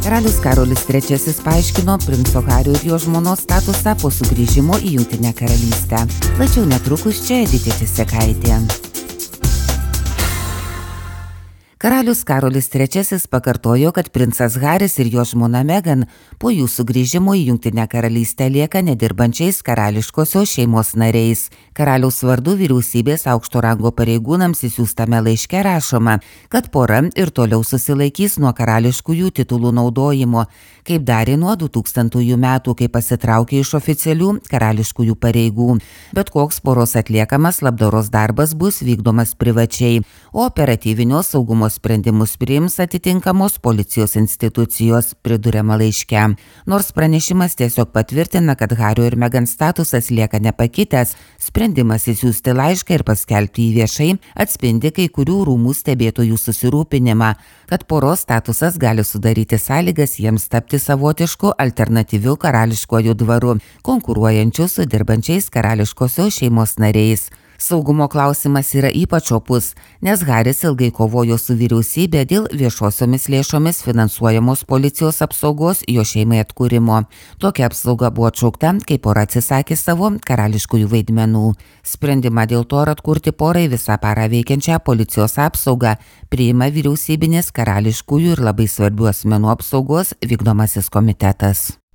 Karalius Karolis III paaiškino princo Hario ir jo žmonos statusą po sugrįžimo į Jungtinę karalystę. Plačiau netrukus čia Editė Česekaitė. Karalius Karolis III pakartojo, kad princas Haris ir jo žmona Meghan po jų sugrįžimo į Jungtinę karalystę lieka nedirbančiais karališkosios šeimos nariais. Karaliaus vardu vyriausybės aukšto rango pareigūnams įsiųstame laiške rašoma, kad pora ir toliau susilaikys nuo karališkųjų titulų naudojimo, kaip darė nuo 2000 metų, kai pasitraukė iš oficialių karališkųjų pareigų. Bet koks poros atliekamas labdaros darbas bus vykdomas privačiai, o operatyvinio saugumo sprendimus priims atitinkamos policijos institucijos, priduriama laiške. Nors pranešimas tiesiog patvirtina, kad Hario ir Meghan statusas lieka nepakitęs, sprendimas įsiųsti laišką ir paskelbti jį viešai atspindi kai kurių rūmų stebėtojų susirūpinimą, kad poros statusas gali sudaryti sąlygas jiems tapti savotišku alternatyviu karališkuoju dvaru, konkuruojančiu su dirbančiais karališkosios šeimos nariais. Saugumo klausimas yra ypač opus, nes Haris ilgai kovojo su vyriausybė dėl viešosiomis lėšomis finansuojamos policijos apsaugos jo šeimai atkūrimo. Tokia apsauga buvo atšaukta, kai pora atsisakė savo karališkųjų vaidmenų. Sprendimą dėl to, ar atkurti porai visą parą veikiančią policijos apsaugą, priima vyriausybinės karališkųjų ir labai svarbių asmenų apsaugos vykdomasis komitetas.